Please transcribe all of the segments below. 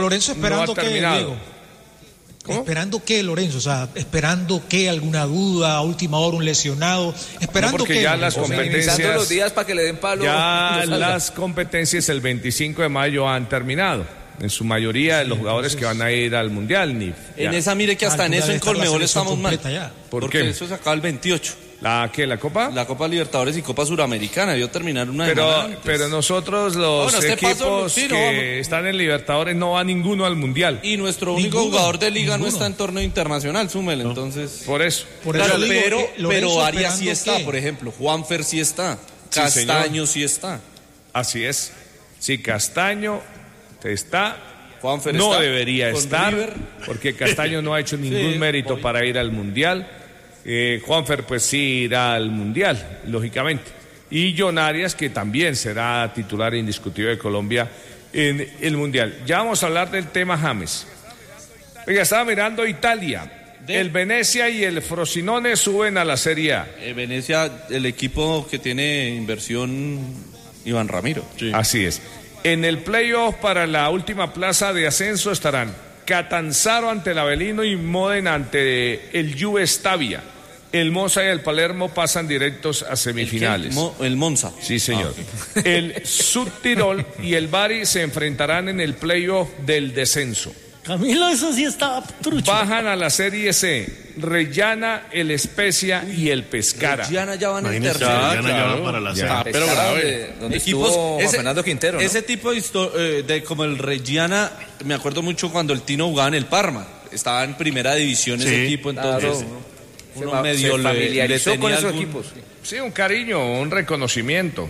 Lorenzo esperando no ha que, terminado. Diego. ¿Esperando qué, Lorenzo? O sea, ¿esperando qué? ¿Alguna duda? ¿A última hora un lesionado? ¿Esperando porque qué? ya las competencias... los días para que le den palo. Ya las competencias el 25 de mayo han terminado. En su mayoría de los jugadores que van a ir al Mundial. En esa, mire que hasta en eso en Colmebol estamos mal. Porque eso se acaba el 28. ¿La qué? ¿La Copa? La Copa Libertadores y Copa Suramericana. Debió terminar una pero nosotros los equipos que están en Libertadores no va ninguno al Mundial. Y nuestro único jugador de liga no está en torneo internacional, súmele, entonces. Por eso. Claro, digo, pero Arias sí está, por ejemplo. Juanfer sí está. Castaño sí está. Así es. Sí, Castaño está. Juanfer no está debería con estar, River. porque Castaño no ha hecho ningún mérito para ir al Mundial. Juanfer pues sí irá al Mundial, lógicamente. Y John Arias, que también será titular indiscutible de Colombia en el Mundial. Ya vamos a hablar del tema James. Oiga, estaba mirando Italia. El Venezia y el Frosinone suben a la Serie A. Venecia, el equipo que tiene inversión Iván Ramiro. Sí. Así es. En el playoff para la última plaza de ascenso estarán Catanzaro ante el Avellino y Modena ante el Juve Stabia. El Monza y el Palermo pasan directos a semifinales. El Monza. Sí, señor. El Subtirol y el Bari se enfrentarán en el playoff del descenso. Camilo, eso sí estaba trucho. Bajan a la Serie C Reggiana, el Spezia y el Pescara. Reggiana ya van en tercero. Reggiana ya va para la C. Pero grave. Donde estuvo Fernando Quintero, ¿no? Ese tipo de como el Reggiana, me acuerdo mucho cuando el Tino jugaba en el Parma. Estaba en primera división ese equipo, entonces uno medio se familiarizó le con esos algún... equipos. Sí, un cariño, un reconocimiento.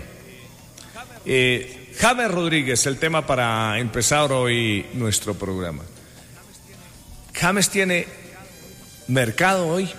James Rodríguez, el tema para empezar hoy nuestro programa. James tiene mercado hoy.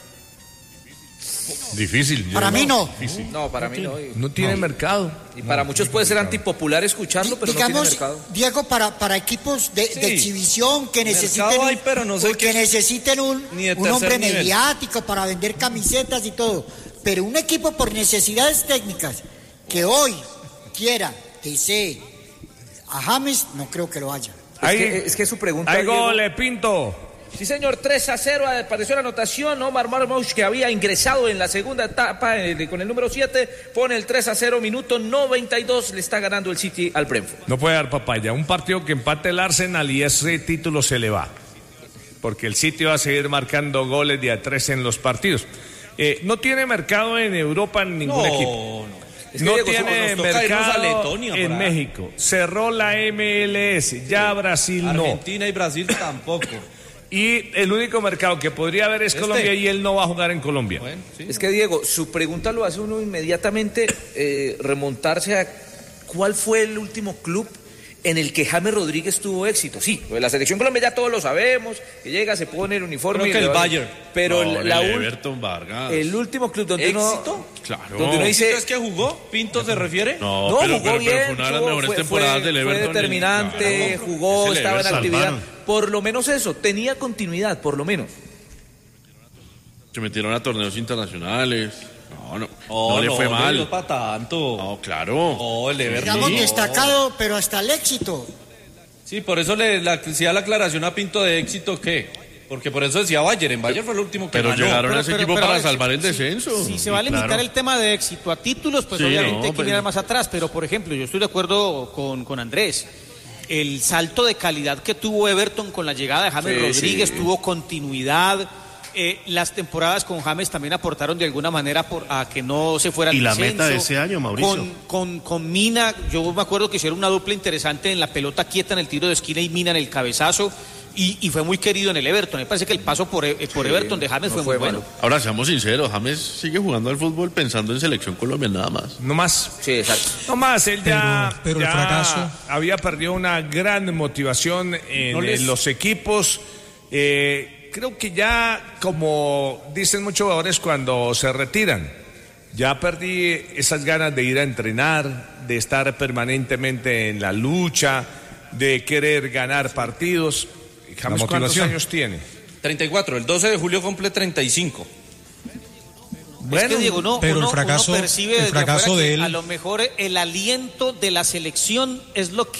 Difícil. Para mí no. Difícil. No, para mí no. No tiene mercado. Y para muchos puede ser antipopular escucharlo, pero digamos, no tiene mercado. Diego, para equipos de exhibición que necesiten, hay, pero no sé que necesiten un hombre mediático para vender camisetas y todo. Pero un equipo por necesidades técnicas que hoy quiera, desee a James, no creo que lo haya. Es que su pregunta... ¡Hay gol, Pinto! Sí, señor, 3-0, apareció la anotación. Omar Marmoush, que había ingresado en la segunda etapa con el número 7, pone el 3-0, minuto 92, le está ganando el City al Brentford. No puede dar papaya, un partido que empate el Arsenal y ese título se le va, porque el City va a seguir marcando goles de a 3 en los partidos. No tiene mercado en Europa en ningún equipo. No tiene mercado en México. Cerró la MLS, ya Brasil no. Argentina y Brasil tampoco. Y el único mercado que podría haber es Colombia, y él no va a jugar en Colombia. Bueno, sí. Es que, Diego, su pregunta lo hace uno inmediatamente remontarse a cuál fue el último club en el que James Rodríguez tuvo éxito. Sí, la selección Colombia ya todos lo sabemos, que llega, se pone el uniforme. Creo que el Bayern. Pero el Everton Vargas. El último club donde ¿éxito? Claro. Donde uno dice... ¿Es que jugó? ¿Pinto se refiere? No, pero jugó bien, fue una de las mejores temporadas del Everton. Fue determinante, jugó, estaba en actividad. Salvaron. Por lo menos eso, tenía continuidad, por lo menos. Se metieron a torneos internacionales. No le fue mal. No para tanto. No, claro. No, el Everton. Digamos destacado, pero hasta el éxito. Sí, por eso le hacía la aclaración a Pinto de éxito, ¿qué? Porque por eso decía Bayern. En Bayern fue el último que pero ganó. Llegaron a ese equipo para salvar el descenso. Si se va a limitar el tema de éxito a títulos, pues obviamente hay que mirar más atrás. Pero, por ejemplo, yo estoy de acuerdo con Andrés. El salto de calidad que tuvo Everton con la llegada de James Rodríguez, tuvo continuidad. Las temporadas con James también aportaron de alguna manera a que no se fuera al descenso. Y la meta de ese año, Mauricio. Con Mina, yo me acuerdo que hicieron una dupla interesante en la pelota quieta en el tiro de esquina y Mina en el cabezazo. Y fue muy querido en el Everton. Me parece que el paso por Everton de James fue muy bueno. Ahora, seamos sinceros, James sigue jugando al fútbol pensando en selección Colombia nada más. No más. Sí, exacto. No más, él pero el fracaso había perdido una gran motivación en los equipos. Creo que ya, como dicen muchos jugadores cuando se retiran, ya perdí esas ganas de ir a entrenar, de estar permanentemente en la lucha, de querer ganar partidos. James, ¿cuántos años tiene? 34, el 12 de julio cumple 35. Bueno, es que, Diego, pero el fracaso, percibe el fracaso de él. A lo mejor el aliento de la selección es lo que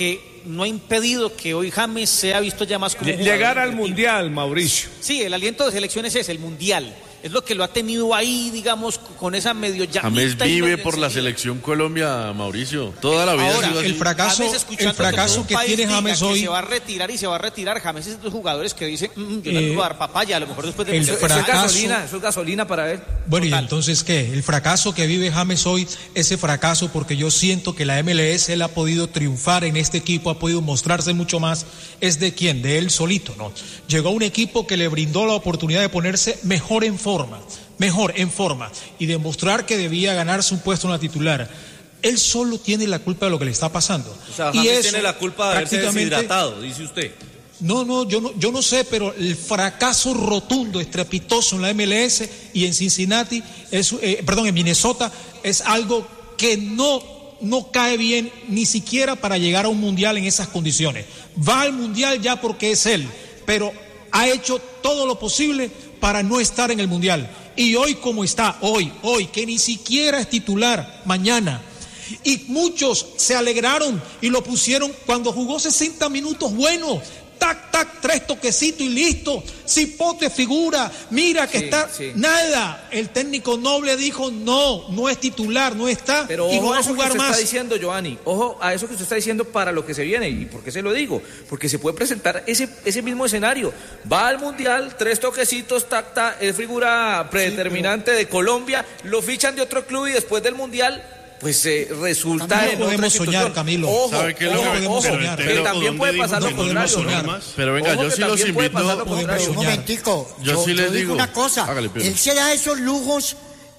no ha impedido que hoy James sea visto ya más como llegar al Mundial, Mauricio. Sí, el aliento de selecciones es el Mundial. Es lo que lo ha tenido ahí, digamos, con esa medio llamita. James vive por la selección Colombia, Mauricio. Toda la vida. Ahora, el fracaso que tiene James hoy. Se va a retirar y se va a retirar. James es de los jugadores que dicen, yo no voy a dar papaya, a lo mejor después de... El fracaso, eso es gasolina para él. Bueno, total. Y entonces, ¿qué? El fracaso que vive James hoy, ese fracaso, porque yo siento que la MLS, él ha podido triunfar en este equipo, ha podido mostrarse mucho más, ¿es de quién? De él solito, ¿no? Llegó a un equipo que le brindó la oportunidad de ponerse mejor en forma y demostrar que debía ganarse un puesto en la titular. Él solo tiene la culpa de lo que le está pasando. O sea, James tiene la culpa de haberse deshidratado, dice usted. No, yo no sé, pero el fracaso rotundo, estrepitoso en la MLS y en Cincinnati, en Minnesota, es algo que no cae bien ni siquiera para llegar a un mundial en esas condiciones. Va al mundial ya porque es él, pero ha hecho todo lo posible para no estar en el mundial. Y hoy como está, hoy, que ni siquiera es titular, mañana. Y muchos se alegraron y lo pusieron cuando jugó 60 minutos, bueno, tac, 3 toquecitos y listo. Cipote figura, mira que está, nada. El técnico Noble dijo, no es titular, no está, pero y no va a jugar más. Está diciendo, Giovanni, ojo a eso que usted está diciendo para lo que se viene. ¿Y por qué se lo digo? Porque se puede presentar ese mismo escenario. Va al Mundial, 3 toquecitos, tac, es figura predeterminante de Colombia, lo fichan de otro club y después del Mundial pues resulta en podemos soñar, Camilo. ¿Sabe qué es lo que podemos soñar? Que también puede pasar lo contrario. Pero venga, yo sí los invito. Un momentico. Yo sí les digo una cosa. Él se da esos lujos,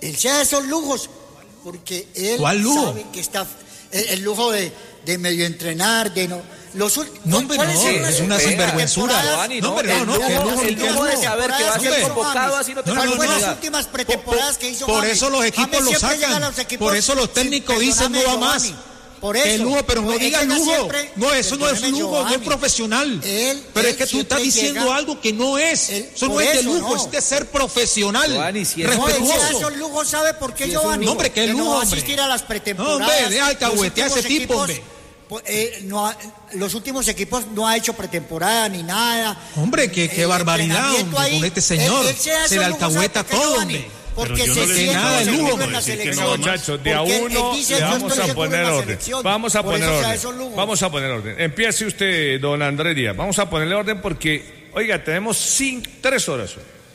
porque él sabe que está el lujo de medio entrenar, de no. Es una sinvergüenzura. El lujo de saber que va a ser convocado así no te ¿Cuáles fueron las últimas pretemporadas que hizo? Por eso los equipos lo sacan. Por eso los técnicos dicen no va más. Por eso. El lujo, pero no digas lujo. No, eso no es un lujo, no es profesional. Pero es que tú estás diciendo algo que no es. Eso no es de lujo, es de ser profesional. Respetuoso. Esos lujos, ¿sabe por qué, Giovanni? Hombre, qué lujo, no va a asistir a las pretemporadas. No, hombre, deja alcahuetear a ese tipo, hombre. Los últimos equipos no ha hecho pretemporada ni nada. Hombre, qué barbaridad, hombre, con este señor. Se le alcahueta todo, hombre. Porque se siente nada de lujo, en la selección. Muchachos, de a uno le vamos a poner orden. Vamos a poner orden. Empiece usted, don Andrés Díaz. Vamos a ponerle orden porque, oiga, tenemos 3 horas.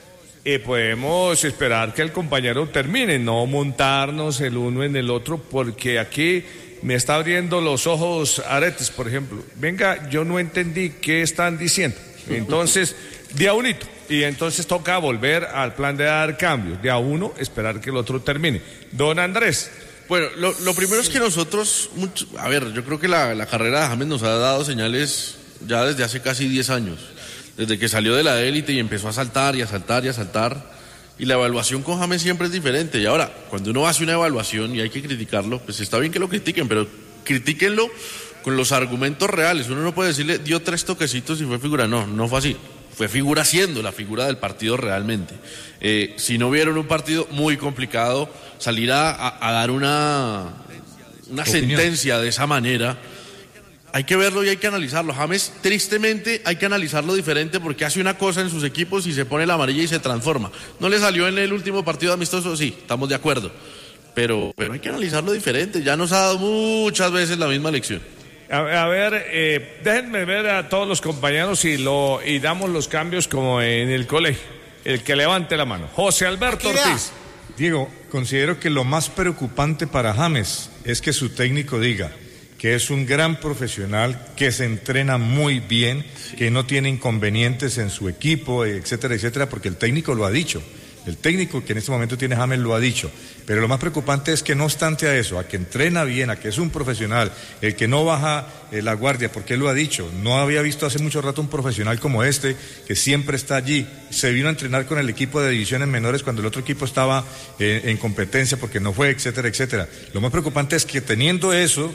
Y podemos esperar que el compañero termine, no montarnos el uno en el otro, porque aquí me está abriendo los ojos Aretes, por ejemplo. Venga, yo no entendí qué están diciendo. Entonces, de a unito. Y entonces toca volver al plan de dar cambios. De a uno, esperar que el otro termine. Don Andrés. Bueno, lo primero es que nosotros, yo creo que la carrera de James nos ha dado señales ya desde hace casi 10 años. Desde que salió de la élite y empezó a saltar y a saltar y a saltar. Y la evaluación con James siempre es diferente. Y ahora, cuando uno hace una evaluación y hay que criticarlo, pues está bien que lo critiquen, pero critíquenlo con los argumentos reales. Uno no puede decirle, dio 3 toquecitos y fue figura. No fue así. Fue figura siendo la figura del partido realmente. Si no vieron un partido muy complicado, salir a dar una sentencia de esa manera, hay que verlo y hay que analizarlo. James, tristemente, hay que analizarlo diferente porque hace una cosa en sus equipos y se pone la amarilla y se transforma. ¿No le salió en el último partido amistoso? Sí, estamos de acuerdo. Pero hay que analizarlo diferente. Ya nos ha dado muchas veces la misma lección. A ver, déjenme ver a todos los compañeros y damos los cambios como en el colegio. El que levante la mano. José Alberto Ortiz. Diego, considero que lo más preocupante para James es que su técnico diga que es un gran profesional, que se entrena muy bien, que no tiene inconvenientes en su equipo, etcétera, etcétera, porque el técnico lo ha dicho. El técnico que en este momento tiene James lo ha dicho. Pero lo más preocupante es que no obstante a eso, a que entrena bien, a que es un profesional, el que no baja la guardia, porque él lo ha dicho. No había visto hace mucho rato un profesional como este, que siempre está allí. Se vino a entrenar con el equipo de divisiones menores cuando el otro equipo estaba en competencia porque no fue, etcétera, etcétera. Lo más preocupante es que teniendo esos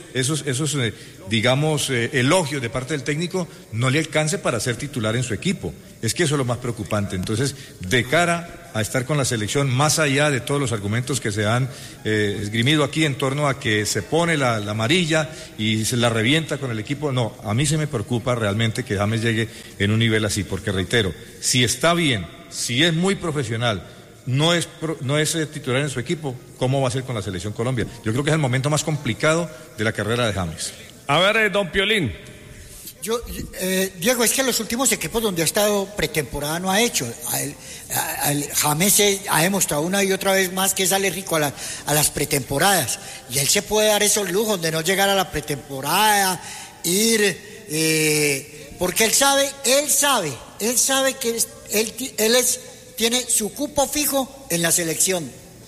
elogios de parte del técnico, no le alcance para ser titular en su equipo. Es que eso es lo más preocupante. Entonces, de cara a estar con la selección, más allá de todos los argumentos que se han esgrimido aquí en torno a que se pone la amarilla y se la revienta con el equipo. No, a mí se me preocupa realmente que James llegue en un nivel así, porque reitero, si está bien, si es muy profesional, no es titular en su equipo, ¿cómo va a ser con la Selección Colombia? Yo creo que es el momento más complicado de la carrera de James. A ver, don Piolín. Diego, es que los últimos equipos donde ha estado pretemporada no ha hecho. James ha demostrado una y otra vez más que es alérgico a las pretemporadas. Y él se puede dar esos lujos de no llegar a la pretemporada, porque él sabe que tiene su cupo fijo en la selección.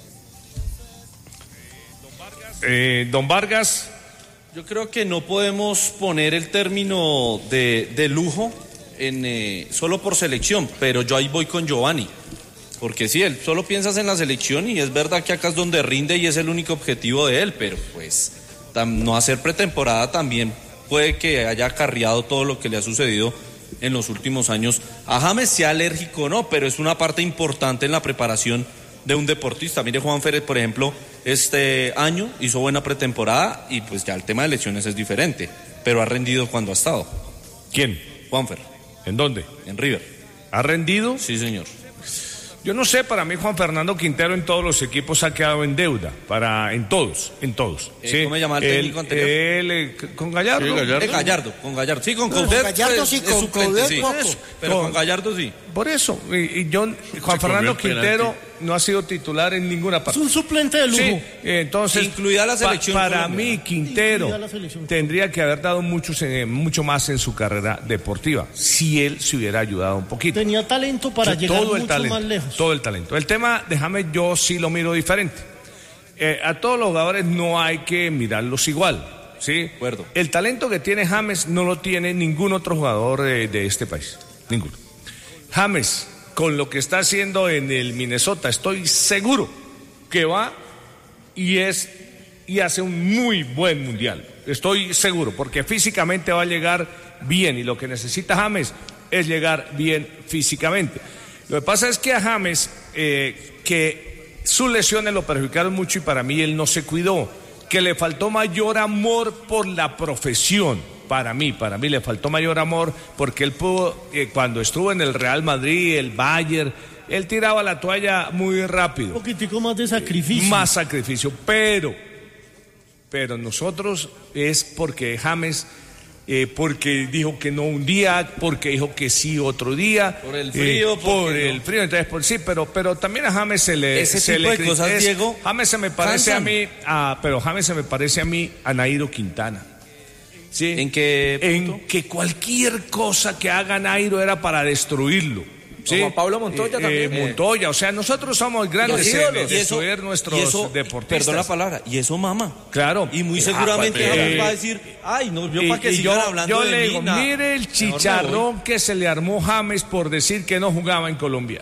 Don Vargas. Yo creo que no podemos poner el término de lujo solo por selección, pero yo ahí voy con Giovanni. Porque sí, él solo piensas en la selección y es verdad que acá es donde rinde y es el único objetivo de él, pero pues no hacer pretemporada también puede que haya acarreado todo lo que le ha sucedido en los últimos años. A James sea alérgico o no, pero es una parte importante en la preparación de un deportista. Mire, Juanfer, por ejemplo, este año hizo buena pretemporada y pues ya el tema de lesiones es diferente, pero ha rendido cuando ha estado. ¿Quién? Juanfer. ¿En dónde? En River. ¿Ha rendido? Sí, señor. Yo no sé, para mí Juan Fernando Quintero en todos los equipos ha quedado en deuda, en todos. ¿Sí? ¿Cómo se llama el técnico anterior? ¿Con Gallardo? Sí, Gallardo. Sí, con Gallardo sí, con Coudet sí. poco. Pero con Gallardo sí. Por eso, Juan Fernando Quintero no ha sido titular en ninguna parte. Es un suplente de lujo. Sí, entonces, incluida la selección para mí Quintero tendría que haber dado mucho más en su carrera deportiva, si él se hubiera ayudado un poquito. Tenía talento para llegar mucho más lejos. Todo el talento. El tema de James yo sí lo miro diferente. A todos los jugadores no hay que mirarlos igual, ¿sí? De acuerdo. El talento que tiene James no lo tiene ningún otro jugador de este país. Ninguno. James, con lo que está haciendo en el Minnesota, estoy seguro que va y hace un muy buen mundial. Estoy seguro, porque físicamente va a llegar bien y lo que necesita James es llegar bien físicamente. Lo que pasa es que a James, que sus lesiones lo perjudicaron mucho y para mí él no se cuidó, que le faltó mayor amor por la profesión. Para mí le faltó mayor amor porque él pudo, cuando estuvo en el Real Madrid, el Bayern, él tiraba la toalla muy rápido. Un poquitico más de sacrificio. Más sacrificio, pero nosotros es porque James, porque dijo que no un día, porque dijo que sí otro día. Por el frío. El frío, entonces sí, pero también a James se le... Ese tipo de cosas, Diego, James se me parece James se me parece a mí a Nairo Quintana. ¿Sí? ¿En qué punto? En que cualquier cosa que haga Nairo era para destruirlo. ¿Sí? Como Pablo Montoya también. Montoya, o sea, nosotros somos grandes en destruir nuestros deportistas. Perdón la palabra, y eso mama. Claro. Y muy seguramente va a decir, ay, no, yo para que sigan hablando de mí. Yo le digo, mire el chicharrón que se le armó James por decir que no jugaba en Colombia.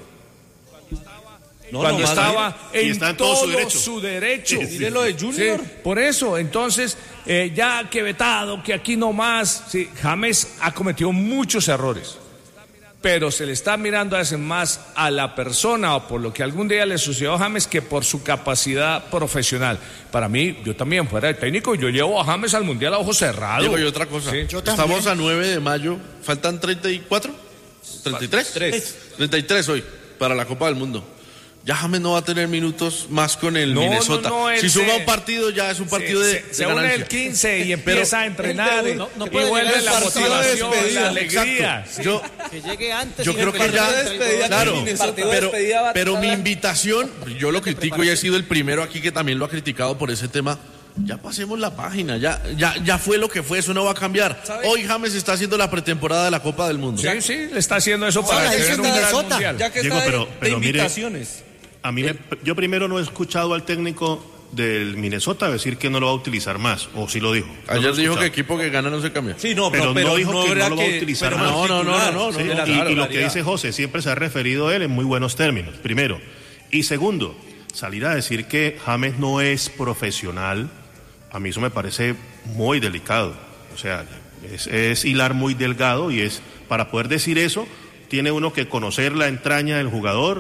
Cuando estaba en todo su derecho. Mire lo de Junior. Sí, por eso, entonces, ya que vetado, que aquí no más, sí, James ha cometido muchos errores, pero se le está mirando a veces más a la persona o por lo que algún día le sucedió a James que por su capacidad profesional. Para mí, yo también fuera de técnico, yo llevo a James al Mundial a ojos cerrados. Digo, y otra cosa, sí. Estamos a 9 de mayo, ¿faltan 34? ¿33? 33 hoy, para la Copa del Mundo. Ya James no va a tener minutos más con el Minnesota. Si suma un partido, ya es un partido de se ganancia. une el 15 y empieza a entrenar y vuelve la motivación, la alegría. Que llegue antes. Yo creo que ya, claro, pero mi invitación, yo lo critico y he sido el primero aquí que también lo ha criticado por ese tema. Ya pasemos la página, ya fue lo que fue, eso no va a cambiar. Hoy James está haciendo la pretemporada de la Copa del Mundo. Sí, le está haciendo eso para tener un gran mundial. Ya que Diego, está pero de invitaciones. Mire, a mí yo primero no he escuchado al técnico del Minnesota decir que no lo va a utilizar más, o sí lo dijo. Ayer dijo que equipo que gana no se cambia. Sí, pero no dijo que no lo va a utilizar más. No. Sí, y lo que dice José, siempre se ha referido a él en muy buenos términos, primero. Y segundo, salir a decir que James no es profesional, a mí eso me parece muy delicado. O sea, es hilar muy delgado y para poder decir eso, tiene uno que conocer la entraña del jugador,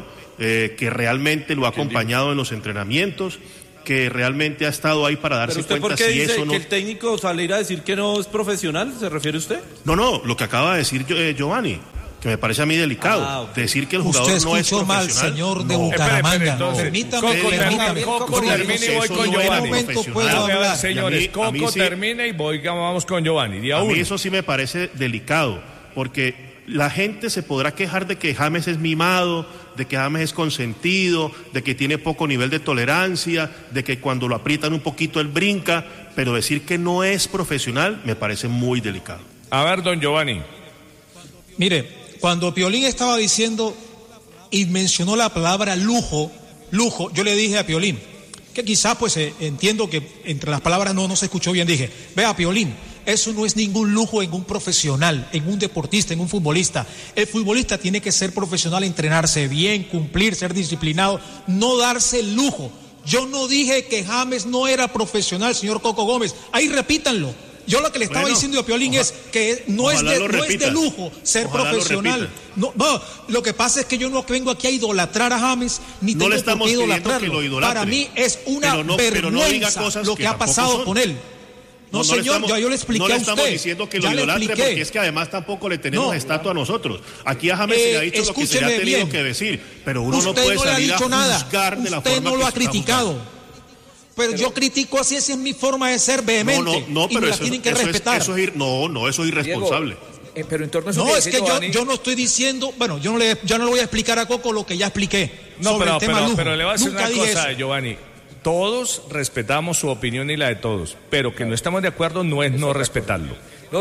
que realmente lo ha acompañado en los entrenamientos, que realmente ha estado ahí para darse cuenta. ¿Pero usted por qué dice eso no... que el técnico salir a decir que no es profesional? ¿Se refiere usted? No, lo que acaba de decir Giovanni, que me parece a mí delicado, decir que el jugador no es profesional. Usted escuchó mal, señor de Bucaramanga. Permítame. Coco termina y voy con Giovanni. Señores, Coco termina y vamos con Giovanni. A mí eso sí me parece delicado, porque la gente se podrá quejar de que James es mimado, de que James es consentido, de que tiene poco nivel de tolerancia, de que cuando lo aprietan un poquito él brinca, pero decir que no es profesional me parece muy delicado. A ver, don Giovanni. Mire, cuando Piolín estaba diciendo y mencionó la palabra lujo, yo le dije a Piolín, que quizás pues entiendo que entre las palabras no se escuchó bien, dije, vea Piolín, eso no es ningún lujo en un profesional, en un deportista, en un futbolista. El futbolista tiene que ser profesional, entrenarse bien, cumplir, ser disciplinado, no darse el lujo. Yo no dije que James no era profesional, señor Coco Gómez, ahí repítanlo. Yo lo que le estaba diciendo a Piolín es que no es de lujo ser profesional. No, lo que pasa es que yo no vengo aquí a idolatrar a James, ni tengo por qué idolatrarlo. Para mí es una vergüenza lo que ha pasado con él. No, señor, yo le expliqué a usted. No le estamos diciendo que lo idolatre, porque es que además tampoco le tenemos estatua a nosotros. Aquí a James se le ha dicho lo que se le ha tenido que decir, pero uno no puede salir a juzgar de la forma que usted no lo ha criticado. Pero yo critico así, esa es mi forma de ser vehemente. No, pero la tienen que respetar. Eso es irresponsable. Diego, pero en torno a eso no, es que yo no estoy diciendo, bueno, yo no le voy a explicar a Coco lo que ya expliqué. No, pero le voy a decir una cosa, Giovanni. Todos respetamos su opinión y la de todos, pero que no estamos de acuerdo no es no respetarlo.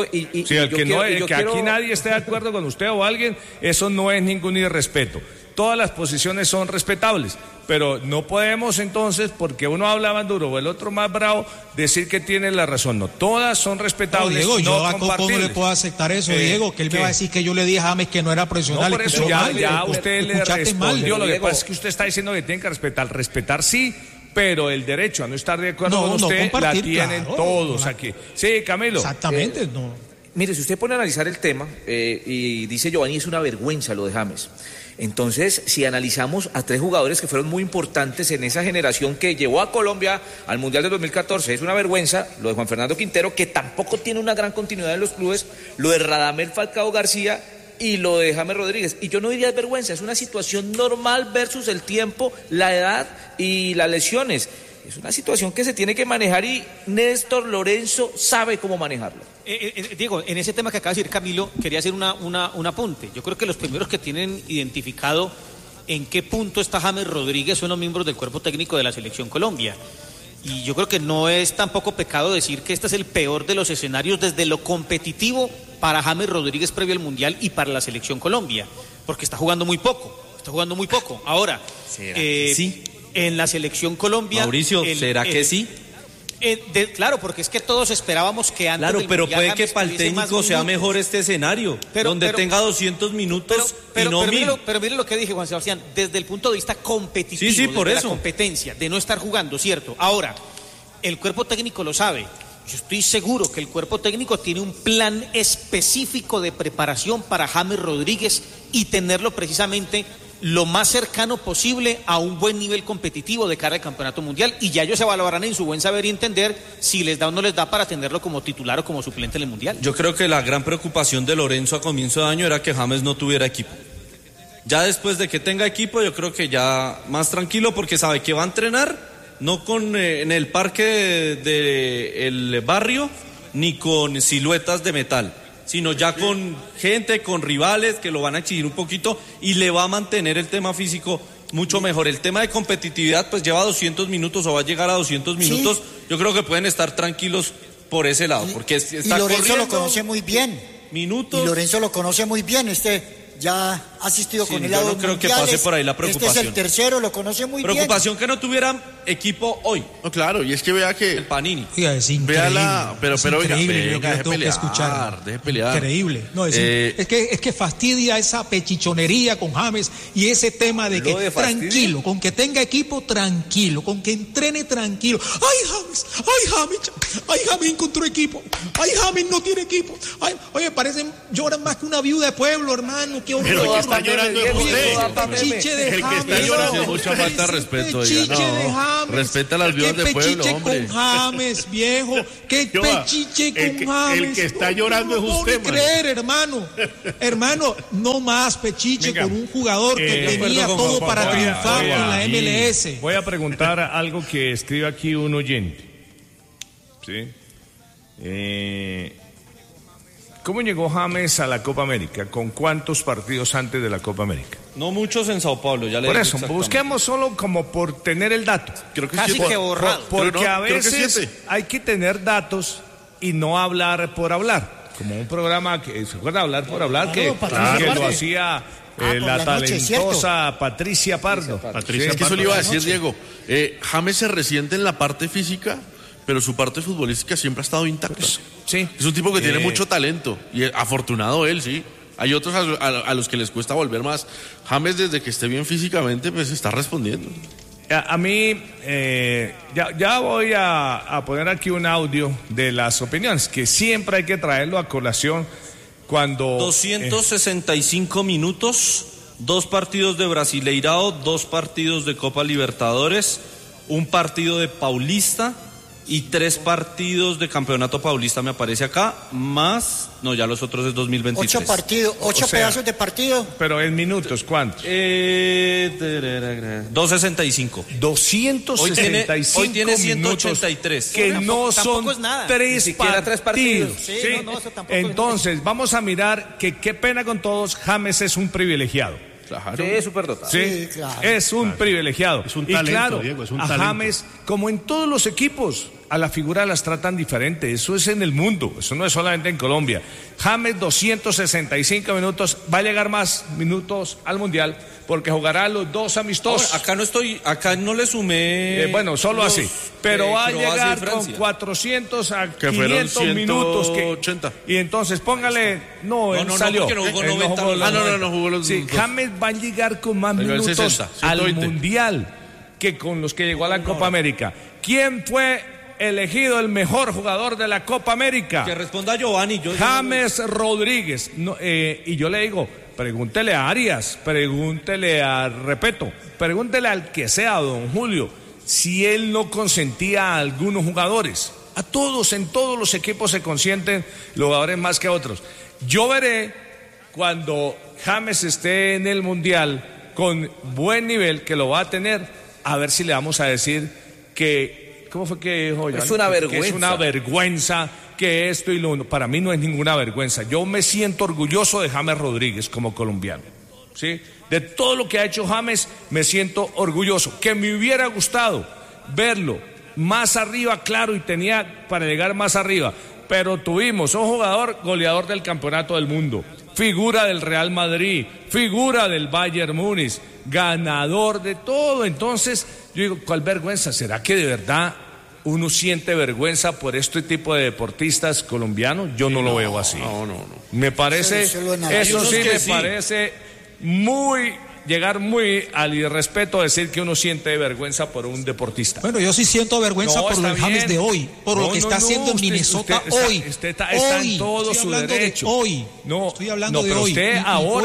Aquí nadie esté de acuerdo con usted o alguien, eso no es ningún irrespeto. Todas las posiciones son respetables, pero no podemos entonces, porque uno habla más duro o el otro más bravo, decir que tiene la razón. No, todas son respetables. Diego, yo a Coco no le puedo aceptar eso, Diego, que él me va a decir que yo le dije a James que no era profesional. No, por eso ya usted le respondió. Lo que pasa es que usted está diciendo que tiene que respetar. Respetar sí, pero el derecho a no estar de acuerdo con usted la tienen todos aquí. Sí, Camilo. Exactamente, Mire, si usted pone a analizar el tema, y dice Giovanni, es una vergüenza lo de James. Entonces, si analizamos a tres jugadores que fueron muy importantes en esa generación que llevó a Colombia al Mundial de 2014, es una vergüenza lo de Juan Fernando Quintero, que tampoco tiene una gran continuidad en los clubes, lo de Radamel Falcao García y lo de James Rodríguez. Y yo no diría vergüenza, es una situación normal versus el tiempo, la edad y las lesiones. Es una situación que se tiene que manejar y Néstor Lorenzo sabe cómo manejarlo. Diego, en ese tema que acaba de decir Camilo, quería hacer un apunte. Yo creo que los primeros que tienen identificado en qué punto está James Rodríguez son los miembros del cuerpo técnico de la Selección Colombia. Y yo creo que no es tampoco pecado decir que este es el peor de los escenarios desde lo competitivo para James Rodríguez previo al Mundial y para la Selección Colombia, porque está jugando muy poco. Ahora, ¿será que sí? En la Selección Colombia... Mauricio, ¿será que sí? Claro, porque es que todos esperábamos que antes del Mundial, pero puede que para el técnico sea mejor este escenario, donde tenga 200 minutos y no 1000. Pero mire lo que dije, Juan Sebastián, desde el punto de vista competitivo, por eso. La competencia, de no estar jugando, ¿cierto? Ahora, el cuerpo técnico lo sabe. Yo estoy seguro que el cuerpo técnico tiene un plan específico de preparación para James Rodríguez y tenerlo precisamente lo más cercano posible a un buen nivel competitivo de cara al Campeonato Mundial, y ya ellos se evaluarán en su buen saber y entender si les da o no les da para tenerlo como titular o como suplente en el Mundial. Yo creo que la gran preocupación de Lorenzo a comienzo de año era que James no tuviera equipo. Ya después de que tenga equipo, yo creo que ya más tranquilo, porque sabe que va a entrenar, no en el parque del barrio, ni con siluetas de metal, sino ya con gente, con rivales que lo van a exigir un poquito y le va a mantener el tema físico mucho mejor. El tema de competitividad pues lleva 200 minutos o va a llegar a 200 minutos. Sí. Yo creo que pueden estar tranquilos por ese lado, porque está y Lorenzo lo conoce muy bien. Minutos. Y Lorenzo lo conoce muy bien, ya ha asistido con él a dos mundiales. Yo no creo que pase por ahí la preocupación. Este es el tercero, lo conoce muy bien. Preocupación que no tuviera equipo hoy. No, claro, y es que vea que... El Panini. Oiga, es increíble. Pero increíble, oiga, deje pelear. Increíble. No, es que fastidia esa pechichonería con James y ese tema de que tranquilo, con que tenga equipo tranquilo, con que entrene tranquilo. Ay, James encontró equipo. Ay, James no tiene equipo. Oye, lloran más que una viuda de pueblo, hermano. qué horror. Pero el que está llorando es usted. Pechiche de El que está llorando es mucha falta de respeto. Pechiche de James. Respeta las viudas de pueblo, hombre. Pechiche con James, viejo. Qué pechiche con James. El que está llorando es usted, man. No puedo creer, hermano. Hermano, no más pechiche con un jugador que tenía todo para triunfar en la MLS. Voy a preguntar algo que escribe aquí un oyente. ¿Sí? ¿Cómo llegó James a la Copa América? ¿Con cuántos partidos antes de la Copa América? No muchos en Sao Paulo, ya le Por eso, busquemos solo como por tener el dato. Creo que casi que borrado. Porque a veces hay que tener datos y no hablar por hablar. Como un programa que se acuerda hablar por hablar, que lo hacía la talentosa Patricia Pardo. Es que eso le iba a decir, Diego. James se resiente en la parte física, pero su parte futbolística siempre ha estado intacta. Sí. Es un tipo que tiene mucho talento y afortunado él, sí. Hay otros a los que les cuesta volver más. James, desde que esté bien físicamente, pues está respondiendo. A mí, ya voy a poner aquí un audio de las opiniones, que siempre hay que traerlo a colación cuando... 265 minutos, 2 partidos de Brasileirao, 2 partidos de Copa Libertadores, 1 partido de Paulista y 3 partidos de Campeonato Paulista me aparece acá, más, no, ya los otros es 2023. 8 partidos, 8 pedazos de partido. Pero en minutos, ¿cuántos? 265. 265 hoy tiene 183. Que no son 3 partidos. Sí, ¿sí? No, eso tampoco Entonces, vamos a mirar que qué pena con todos, James es un privilegiado. Claro. Sí, súper dotado. Sí, claro. Es un privilegiado. Es un talento, y claro, Diego, es un a talento. James, como en todos los equipos, a la figura las tratan diferente. Eso es en el mundo, eso no es solamente en Colombia. James 265 minutos, va a llegar más minutos al Mundial porque jugará los 2 amistosos. Ahora, acá no le sumé. Bueno, solo así. Pero va a llegar con 400 a 500 minutos. 80. Y entonces póngale. No, él salió. No jugó 90. No jugó los. Sí, James va a llegar con más minutos 60, al Mundial que con los que llegó a la Copa América. ¿Quién fue elegido el mejor jugador de la Copa América? Que responda Giovanni. James Rodríguez. Y yo le digo, pregúntele a Arias, pregúntele a Repeto, pregúntele al que sea, don Julio, si él no consentía a algunos jugadores. A todos, en todos los equipos se consienten los jugadores más que otros. Yo veré cuando James esté en el Mundial con buen nivel, que lo va a tener, a ver si le vamos a decir que, ¿cómo fue que dijo? Es una vergüenza. Que es una vergüenza, que esto y lo uno. Para mí no es ninguna vergüenza. Yo me siento orgulloso de James Rodríguez como colombiano, ¿sí? De todo lo que ha hecho James, me siento orgulloso. Que me hubiera gustado verlo más arriba, claro, y tenía para llegar más arriba. Pero tuvimos un jugador goleador del Campeonato del Mundo, figura del Real Madrid, figura del Bayern Múnich, ganador de todo. Entonces, yo digo, ¿cuál vergüenza? ¿Será que de verdad uno siente vergüenza por este tipo de deportistas colombianos? Yo no lo veo así. No. Me parece, eso sí me parece llegar muy al irrespeto decir que uno siente vergüenza por un deportista. Bueno, yo sí siento vergüenza por el James de hoy, por lo que está haciendo en Minnesota hoy. Usted está en todo su derecho. Hoy. No, estoy hablando de pero hoy. Usted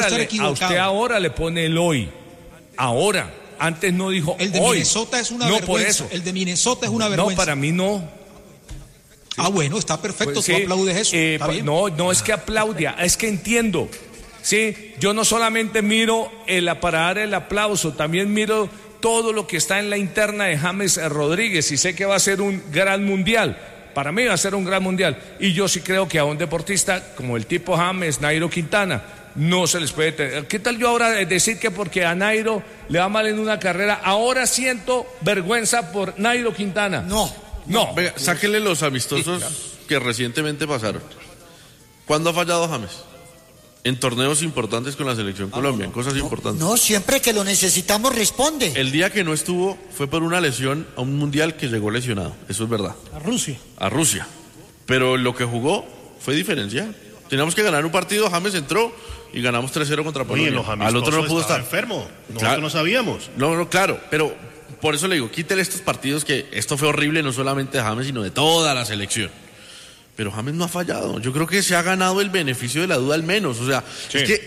ahora le pone el hoy. Ahora. Antes no dijo el de hoy. Minnesota es una vergüenza. Por eso. El de Minnesota es una vergüenza. No, para mí no. Sí. Bueno, está perfecto, pues, tú aplaudes eso. No es que aplaudia, es que entiendo. Sí, yo no solamente miro para dar el aplauso, también miro todo lo que está en la interna de James Rodríguez y sé que va a ser un gran mundial. Para mí va a ser un gran mundial. Y yo sí creo que a un deportista como el tipo James, Nairo Quintana, no se les puede tener. ¿Qué tal yo ahora decir que porque a Nairo le va mal en una carrera, ahora siento vergüenza por Nairo Quintana? No. Venga, sáquenle los amistosos que recientemente pasaron. ¿Cuándo ha fallado James? En torneos importantes con la Selección Colombia, en cosas importantes. No, siempre que lo necesitamos responde. El día que no estuvo fue por una lesión a un mundial que llegó lesionado, eso es verdad. A Rusia. Pero lo que jugó fue diferencial. Teníamos que ganar un partido, James entró y ganamos 3-0 contra Polonia. Al otro no pudo estar enfermo. Nosotros no sabíamos. No, claro, pero por eso le digo, quítele estos partidos, que esto fue horrible no solamente de James, sino de toda la selección. Pero James no ha fallado. Yo creo que se ha ganado el beneficio de la duda al menos. O sea, sí. Es que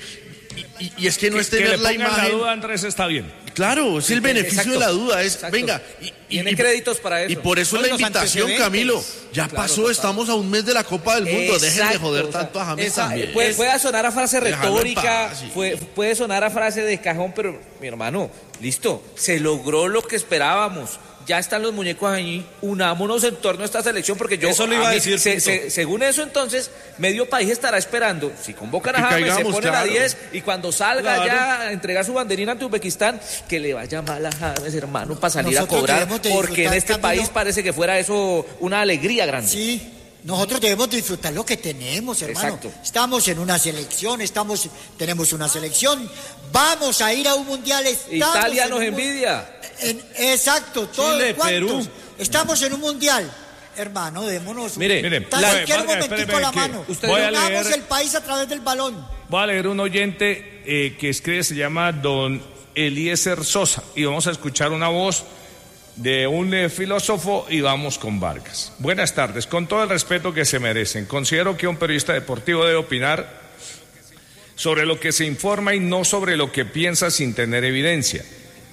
y es que no es tener la imagen. La duda, Andrés, está bien. Claro, es el beneficio de la duda. Venga, tienen créditos para eso. Y por eso es la invitación, Camilo. Ya pasó, estamos a un mes de la Copa del Mundo. Dejen de joder tanto a James también. Puede sonar a frase retórica, puede sonar a frase de cajón, pero mi hermano, listo, se logró lo que esperábamos. Ya están los muñecos ahí, unámonos en torno a esta selección, porque eso lo iba a decir. Según eso, entonces, medio país estará esperando. Si convocan a James, se ponen a 10, y cuando salga ya a entregar su banderina ante Uzbekistán, que le vaya mal a James, hermano, para salir a cobrar, porque en este país parece que fuera eso una alegría grande. Sí. Nosotros debemos disfrutar lo que tenemos, hermano. Exacto. Estamos en una selección, tenemos una selección, vamos a ir a un mundial. Italia nos envidia. Exacto, todo Chile, Perú. Estamos en un mundial. Hermano, démonos Miren, cualquier momentico la mano. Jugamos el país a través del balón. Voy a leer un oyente que escribe, se llama don Eliezer Sosa, y vamos a escuchar una voz de un filósofo y vamos con Vargas. Buenas tardes, con todo el respeto que se merecen. Considero que un periodista deportivo debe opinar sobre lo que se informa y no sobre lo que piensa sin tener evidencia.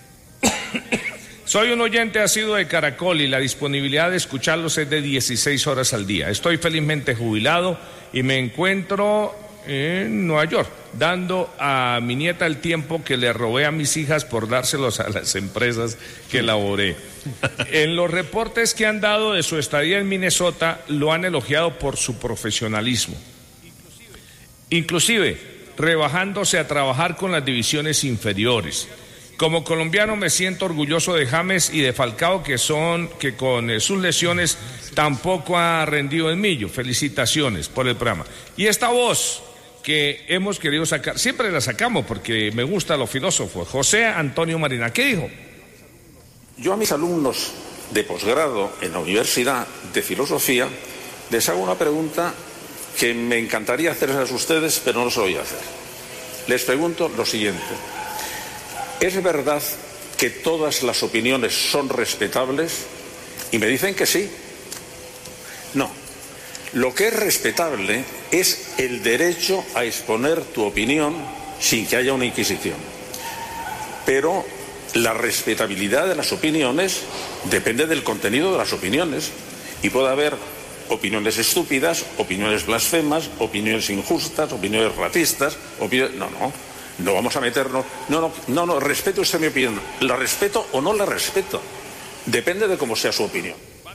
Soy un oyente asiduo de Caracol y la disponibilidad de escucharlos es de 16 horas al día. Estoy felizmente jubilado y me encuentro en Nueva York, dando a mi nieta el tiempo que le robé a mis hijas por dárselos a las empresas que laboré. En los reportes que han dado de su estadía en Minnesota, lo han elogiado por su profesionalismo, inclusive rebajándose a trabajar con las divisiones inferiores. Como colombiano me siento orgulloso de James y de Falcao, que con sus lesiones tampoco ha rendido el millo. Felicitaciones por el programa. Y esta voz que hemos querido sacar, siempre la sacamos porque me gustan los filósofos. José Antonio Marina, ¿qué dijo? Yo a mis alumnos de posgrado en la Universidad de Filosofía les hago una pregunta que me encantaría hacerles a ustedes, pero no se lo voy a hacer. Les pregunto lo siguiente: ¿es verdad que todas las opiniones son respetables? Y me dicen que sí. No. Lo que es respetable es el derecho a exponer tu opinión sin que haya una inquisición. Pero la respetabilidad de las opiniones depende del contenido de las opiniones. Y puede haber opiniones estúpidas, opiniones blasfemas, opiniones injustas, opiniones racistas, no vamos a meternos. No, respete usted mi opinión. ¿La respeto o no la respeto? Depende de cómo sea su opinión.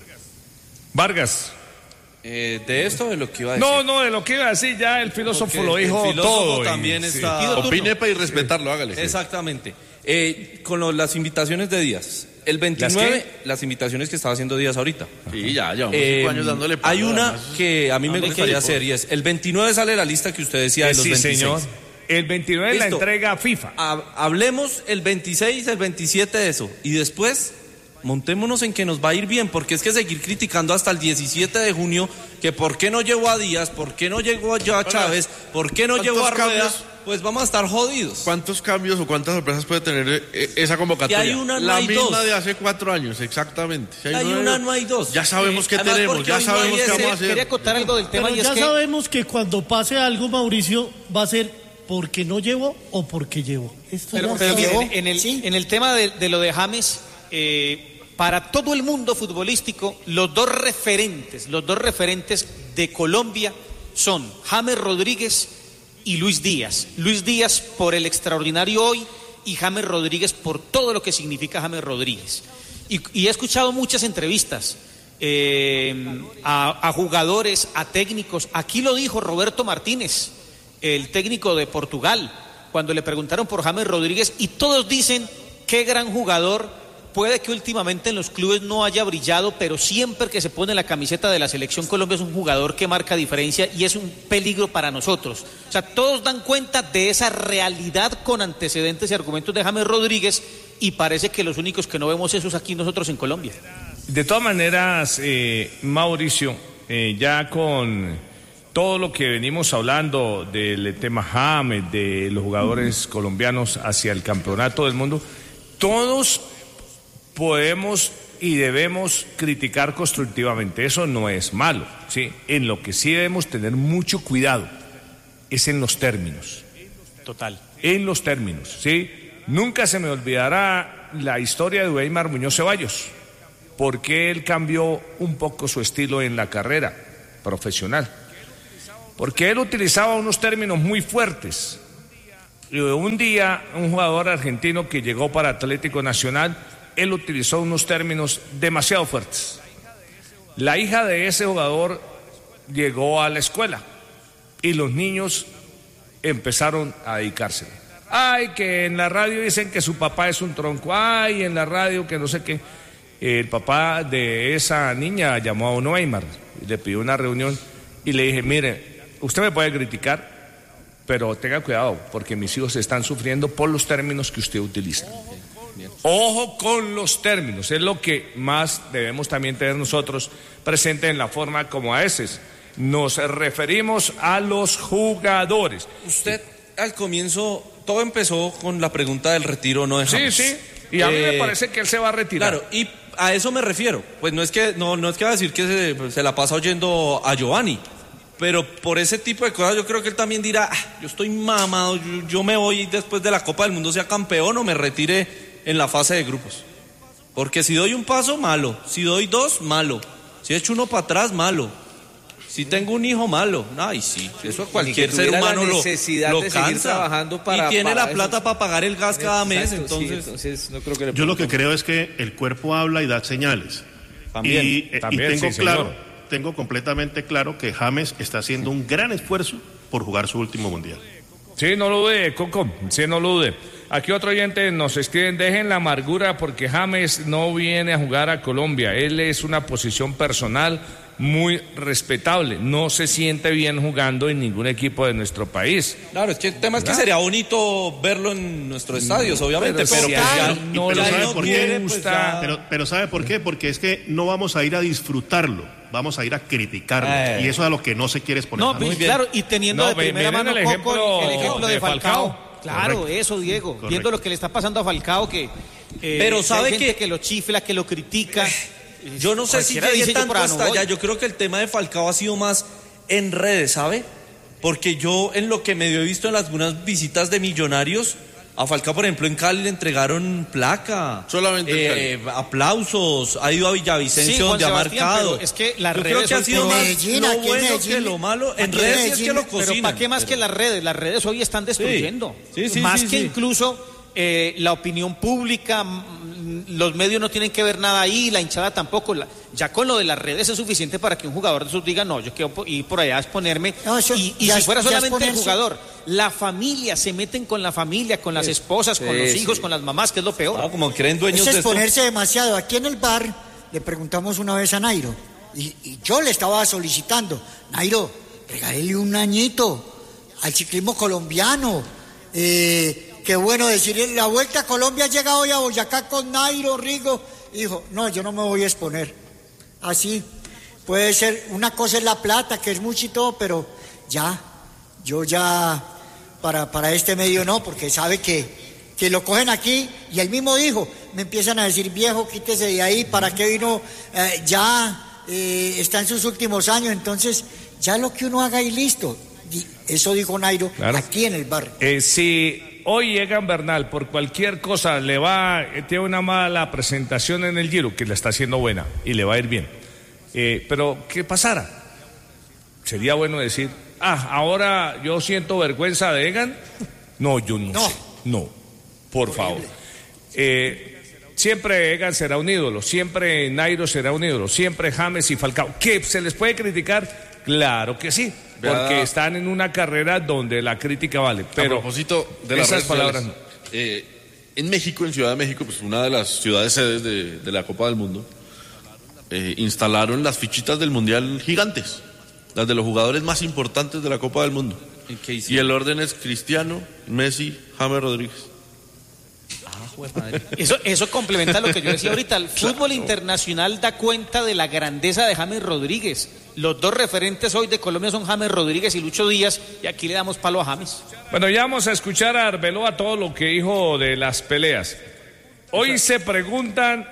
Vargas. De esto, de lo que iba a decir. No, de lo que iba a decir, ya el filósofo lo dijo el filósofo todo. También está. Opine para respetarlo, hágale. Exactamente. Con las invitaciones de Díaz. El 29, las invitaciones que estaba haciendo Díaz ahorita. Sí, ya llevamos 5 años dándole palo. Hay una que a mí me gustaría hacer, y es el 29 sale la lista que usted decía de los 26. Señor. El 29 es la entrega FIFA. Hablemos el 26, el 27 de eso. Y después montémonos en que nos va a ir bien, porque es que seguir criticando hasta el 17 de junio que por qué no llevó a Díaz, por qué no llegó a Chávez, por qué no llevó a Rueda, pues vamos a estar jodidos. ¿Cuántos cambios o cuántas sorpresas puede tener esa convocatoria? Y hay una, no la hay misma dos. De hace 4 años, exactamente. Si hay una, no hay dos. Ya sabemos qué tenemos, ya sabemos qué vamos a hacer. Quería contar algo del tema. Pero y es ya que sabemos que cuando pase algo, Mauricio, va a ser porque no llevo o porque llevo. Pero en el tema de lo de James, para todo el mundo futbolístico, los dos referentes de Colombia son James Rodríguez y Luis Díaz. Luis Díaz por el extraordinario hoy y James Rodríguez por todo lo que significa James Rodríguez. Y he escuchado muchas entrevistas a jugadores, a técnicos. Aquí lo dijo Roberto Martínez, el técnico de Portugal, cuando le preguntaron por James Rodríguez, y todos dicen qué gran jugador. Puede que últimamente en los clubes no haya brillado, pero siempre que se pone la camiseta de la Selección Colombia es un jugador que marca diferencia y es un peligro para nosotros. O sea, todos dan cuenta de esa realidad con antecedentes y argumentos de James Rodríguez, y parece que los únicos que no vemos eso es aquí nosotros en Colombia. De todas maneras, Mauricio, ya con todo lo que venimos hablando del tema James, de los jugadores colombianos hacia el campeonato del mundo, todos podemos y debemos criticar constructivamente, eso no es malo, ¿sí? En lo que sí debemos tener mucho cuidado es en los términos. Total. En los términos, ¿sí? Nunca se me olvidará la historia de Weimar Muñoz Ceballos, porque él cambió un poco su estilo en la carrera profesional. Porque él utilizaba unos términos muy fuertes. Y un día, un jugador argentino que llegó para Atlético Nacional, él utilizó unos términos demasiado fuertes. La hija de ese jugador llegó a la escuela y los niños empezaron a dedicarse. Ay, que en la radio dicen que su papá es un tronco. Ay, en la radio que no sé qué. El papá de esa niña llamó a Weimar, le pidió una reunión y le dije, mire, usted me puede criticar, pero tenga cuidado, porque mis hijos están sufriendo por los términos que usted utiliza. Ojo con los términos, es lo que más debemos también tener nosotros presente en la forma como a veces nos referimos a los jugadores. Usted al comienzo, todo empezó con la pregunta del retiro, ¿no? De James. Sí, y a mí me parece que él se va a retirar. Claro, y a eso me refiero. Pues no es que va a decir que se la pasa oyendo a Giovanni, pero por ese tipo de cosas yo creo que él también dirá, yo estoy mamado, yo me voy después de la Copa del Mundo, sea campeón o me retire en la fase de grupos. Porque si doy un paso, malo. Si doy dos, malo. Si echo uno para atrás, malo. Si tengo un hijo, malo. Ay, sí, eso cualquier ser humano lo cansa. Trabajando para, y tiene para la plata eso. para pagar el gas cada mes, Exacto, entonces... sí, no creo que yo lo que creo es que el cuerpo habla y da señales. También, y tengo sí, claro, señor. tengo completamente claro que James está haciendo un gran esfuerzo por jugar su último mundial. Sí, no lo dude, Coco, sí, no lo dude. Aquí otro oyente nos escriben, dejen la amargura porque James no viene a jugar a Colombia. Él es una posición personal muy respetable. No se siente bien jugando en ningún equipo de nuestro país. Claro, es que el tema es que sería bonito verlo en nuestros estadios, obviamente, pero si ya no pero le ¿sabe por qué? gusta. Pero ¿sabe por qué? Porque es que no vamos a ir a disfrutarlo, vamos a ir a criticarlo. Y eso es a lo que no se quiere exponer. No, pues, claro, y teniendo de primera mano el ejemplo de Falcao. Claro, Correcto. eso, Diego. Correcto. Viendo lo que le está pasando a Falcao, que pero sabe hay gente que lo chifla, que lo critica. Yo no sé si Cualquiera llegue dice, tanto yo por ahí no hasta voy. allá. Yo creo que el tema de Falcao ha sido más en redes, ¿sabe? Porque yo en lo que medio he visto en algunas visitas de Millonarios, a Falcao, por ejemplo, en Cali le entregaron placa. Solamente en Cali. Aplausos. Ha ido a Villavicencio, Sí, Juan donde ha Sebastián, marcado. pero es que las yo redes creo que ha hoy sido por más Medellín, lo aquí en bueno Medellín, que lo malo. En aquí en redes sí es Medellín, que lo Pero cocinan. ¿para qué más que las redes? Las redes hoy están destruyendo. Sí, más sí, que sí. incluso la opinión pública, los medios no tienen que ver nada ahí, la hinchada tampoco. Ya con lo de las redes es suficiente para que un jugador de esos diga, no, yo quiero ir por allá a exponerme. No, eso y ya si fuera es- ya es solamente el ponerse- jugador, la familia, se meten con la familia, con las esposas, con los hijos, con las mamás, que es lo peor. Ah, como creen dueños Eso de es esto. ponerse demasiado. Aquí en el bar le preguntamos una vez a Nairo, y yo le estaba solicitando, Nairo, regálele un añito al ciclismo colombiano. Qué bueno decir, la Vuelta a Colombia llega hoy a Boyacá con Nairo, Rigo. Dijo, no, yo no me voy a exponer. Así, puede ser, una cosa es la plata, que es mucho y todo, pero yo ya, para este medio no, porque sabe que lo cogen aquí, y él mismo dijo, me empiezan a decir, viejo, quítese de ahí, ¿para qué vino? Está en sus últimos años, entonces ya lo que uno haga y listo. Y eso dijo Nairo, Claro. aquí en el bar. Si hoy Egan Bernal por cualquier cosa tiene una mala presentación en el Giro, que la está haciendo buena y le va a ir bien, pero ¿qué pasara? Sería bueno decir, ahora yo siento vergüenza de Egan. No, yo no sé. No, por favor. Siempre Egan será un ídolo, siempre Nairo será un ídolo, siempre James y Falcao. ¿Qué se les puede criticar? Claro que sí, porque están en una carrera donde la crítica vale. Pero a propósito de las esas redes palabras sociales, en México, en Ciudad de México, pues una de las ciudades sedes de la Copa del Mundo, instalaron las fichitas del Mundial gigantes, las de los jugadores más importantes de la Copa del Mundo. Y el orden es Cristiano, Messi, James Rodríguez. Eso complementa lo que yo decía ahorita. El fútbol internacional da cuenta de la grandeza de James Rodríguez. Los dos referentes hoy de Colombia son James Rodríguez y Lucho Díaz, y aquí le damos palo a James. Bueno, ya vamos a escuchar a Arbeloa todo lo que dijo de las peleas. Hoy se preguntan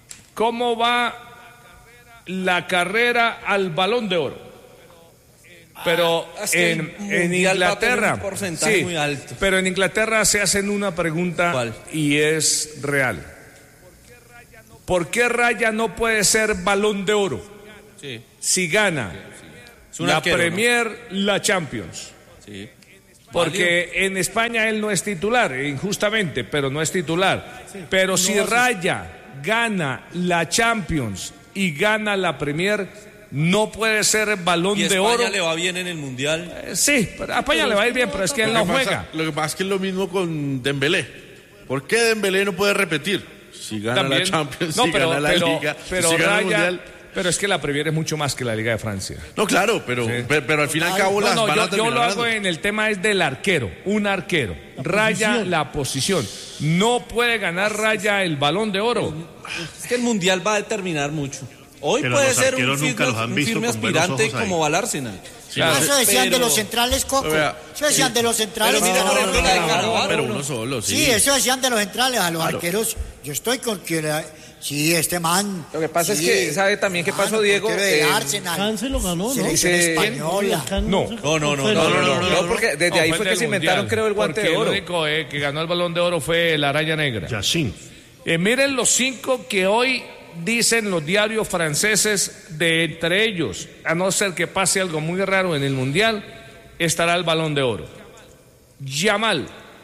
cómo va la carrera al Balón de Oro. Pero en Inglaterra, un porcentaje muy alto. Pero en Inglaterra se hacen una pregunta. ¿Cuál? Y es real. ¿Por qué Raya no puede ser Balón de Oro? Sí. Si gana la arquero, Premier, ¿no? La Champions. Sí. Porque en España él no es titular, injustamente, pero no es titular. Sí, pero no si Raya gana la Champions y gana la Premier, no puede ser Balón de Oro. ¿Y España le va bien en el Mundial? Sí, a España le va a ir bien, pero es que él no juega. Lo que pasa es que es lo mismo con Dembélé. ¿Por qué Dembélé no puede repetir? Si gana la Champions, si gana la Liga, pero si gana Raya, el Mundial. Pero es que la Premier es mucho más que la Liga de Francia. No, claro, pero al fin y al cabo las van a terminar yo lo hago ganando. en el tema es del arquero, un arquero. Raya la posición. No puede ganar Raya el Balón de Oro. Es que el Mundial va a determinar mucho. Hoy pero puede los ser un arqueros nunca los han visto firme con buenos aspirante ojos ahí. como va al Arsenal. Claro. Eso decían de los centrales, Coco. Eso decían de los centrales. Pero mira, por ejemplo, la de Cannavaro. Pero uno solo, sí. Sí, eso decían de los centrales. A los arqueros, yo estoy con que... Sí, este man. Lo que pasa es que, ¿sabe también qué pasó, Diego? De Arsenal. Cáncer lo ganó, ¿no? Selección española. No, porque desde ahí fue que se inventaron, creo, el guante de oro. El único que ganó el Balón de Oro fue la Raya Negra. Yassin. Miren los 5 que hoy dicen los diarios franceses, de entre ellos, a no ser que pase algo muy raro en el Mundial, estará el Balón de Oro. Yamal,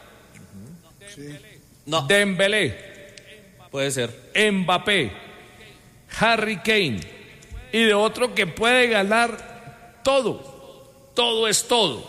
No, Dembélé, puede ser. Mbappé, Harry Kane, y de otro que puede ganar todo es todo.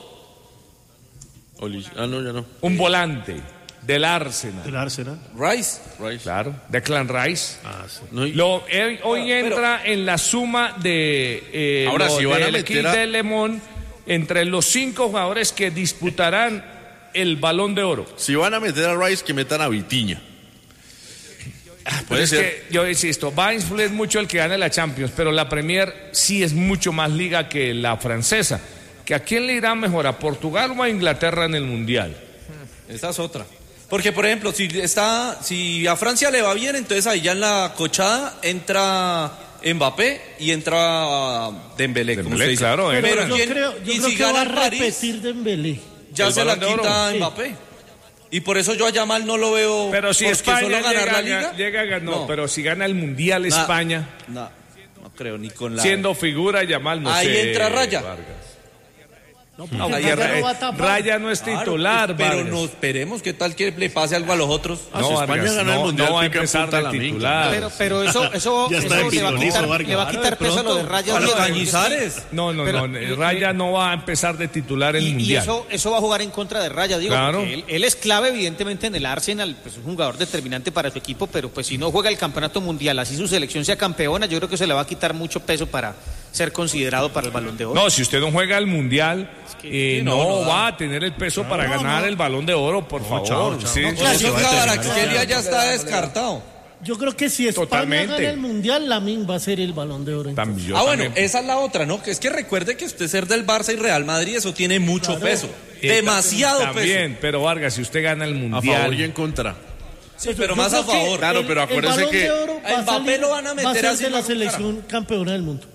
No, ya no. Un volante del Arsenal. El Arsenal. Rice. Claro, Declan Rice. Sí. No, Hoy entra en la suma de ahora si van a del meter equipo de Le Mans entre los 5 jugadores que disputarán el Balón de Oro. Si van a meter a Rice, que metan a Vitinha. Pero es que yo insisto, va a influir mucho el que gane la Champions, pero la Premier sí es mucho más liga que la francesa. ¿Que a quién le irá mejor, a Portugal o a Inglaterra en el Mundial? Esa es otra. Porque, por ejemplo, si a Francia le va bien, entonces ahí ya en la cochada entra Mbappé y entra Dembélé, como usted dice. Claro, Pero yo creo que va a repetir Dembélé. Ya se la quita Mbappé. Y por eso yo a Yamal no lo veo. Pero si España solo ganar la Liga llega a ganar, pero si gana el Mundial España, no creo ni con la siendo figura Yamal, no ahí sé. Ahí entra Raya. Vargas. No, Raya no es titular, pero no esperemos qué tal que le pase algo a los otros. Si España gana el Mundial, no va a pica empezar punta de la titular. Pero eso Ya está le va a quitar peso a lo de Raya. A los Cañizares. No, Raya no va a empezar de titular el Mundial. Y eso va a jugar en contra de Raya, digo, claro. porque él es clave evidentemente en el Arsenal, pues es un jugador determinante para su equipo, pero pues si no juega el campeonato mundial, así su selección sea campeona, yo creo que se le va a quitar mucho peso para ser considerado para el Balón de Oro. No, si usted no juega el Mundial, no va a tener el peso para ganar el Balón de Oro, por favor. Chao. Sí. Por eso Kvaratskhelia ya está descartado. Yo creo que si España gana el Mundial, Lamine va a ser el Balón de Oro. Bueno, esa es la otra, ¿no? Que es que recuerde que usted ser del Barça y Real Madrid, eso tiene mucho peso. Demasiado peso. También, pero Vargas, si usted gana el Mundial. A favor y en contra. Sí, pero más a favor. Claro, pero acuérdense que a Mbappé lo van a meter así de la selección campeona del mundo.